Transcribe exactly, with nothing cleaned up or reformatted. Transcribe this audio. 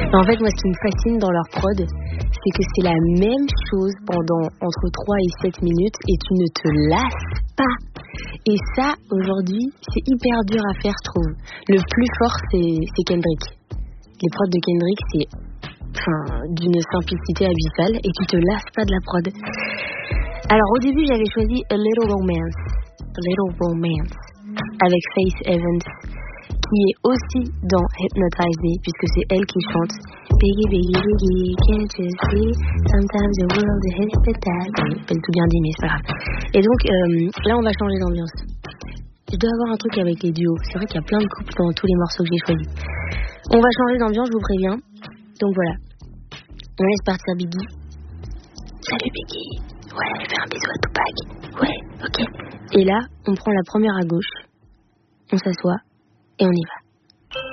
Mais en fait, moi, ce qui me fascine dans leur prod, c'est que c'est la même chose pendant entre trois et sept minutes et tu ne te lasses pas. Et ça, aujourd'hui, c'est hyper dur à faire, je trouve. Le plus fort, c'est, c'est Kendrick. Les prods de Kendrick, c'est enfin, d'une simplicité abyssale et tu te lasses pas de la prod. Alors, au début, j'avais choisi A Little Romance. A Little Romance. Avec Faith Evans, qui est aussi dans Hypnotize Me, puisque c'est elle qui chante Biggie, Biggie, Biggie, can't you see? Sometimes the world is hypnotized. Pas du tout bien dit, mais c'est pas grave. Et donc, euh, là, on va changer d'ambiance. Je dois avoir un truc avec les duos. C'est vrai qu'il y a plein de couples dans tous les morceaux que j'ai choisis. On va changer d'ambiance, je vous préviens. Donc voilà. On laisse partir Biggie. Salut Biggie. Ouais, je fais un bisou à Tupac. Ouais, ok. Et là, on prend la première à gauche. On s'assoit et on y va.